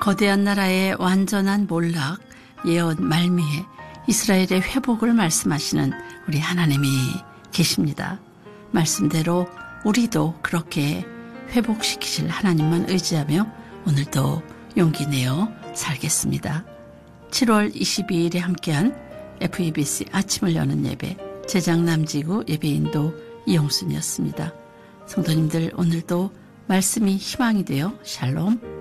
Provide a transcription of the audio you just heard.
거대한 나라의 완전한 몰락, 예언 말미에 이스라엘의 회복을 말씀하시는 우리 하나님이 계십니다. 말씀대로 우리도 그렇게 회복시키실 하나님만 의지하며 오늘도 용기 내어 살겠습니다. 7월 22일에 함께한 FEBC 아침을 여는 예배, 제장 남지구 예배인도 이용순이었습니다. 성도님들 오늘도 말씀이 희망이 되어 샬롬.